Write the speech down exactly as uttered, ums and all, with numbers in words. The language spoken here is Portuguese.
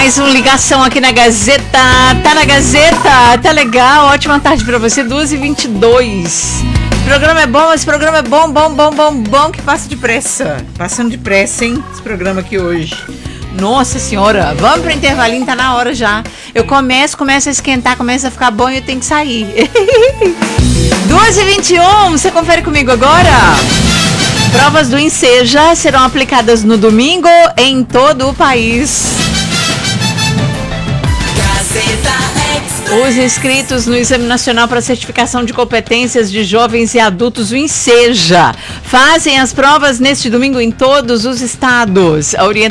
Mais uma ligação aqui na Gazeta. Tá na Gazeta? Tá legal. Ótima tarde pra você. duas e vinte e dois. O programa é bom, esse programa é bom, bom, bom, bom, bom, que passa depressa. Passando depressa, hein? Esse programa aqui hoje. Nossa senhora. Vamos pro intervalinho, tá na hora já. Eu começo, começo a esquentar, começa a ficar bom e eu tenho que sair. duas e vinte e um. Você confere comigo agora? Provas do Enseja serão aplicadas no domingo em todo o país. Os inscritos no Exame Nacional para Certificação de Competências de Jovens e Adultos, o Enseja, fazem as provas neste domingo em todos os estados. A orientação